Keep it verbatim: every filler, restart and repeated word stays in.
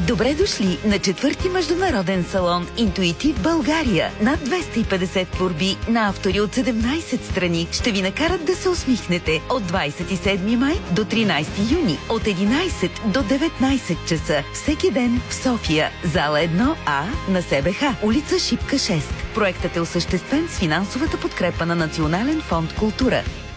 Добре дошли на четвърти международен салон Интуитив България. Над двеста и петдесет творби на автори от седемнайсет страни ще ви накарат да се усмихнете от двайсет и седми май до тринайсети юни от единайсет до деветнайсет часа. Всеки ден в София. Зала едно А на СБХ. Улица Шипка шест. Проектът е осъществен с финансовата подкрепа на Национален фонд „Култура“.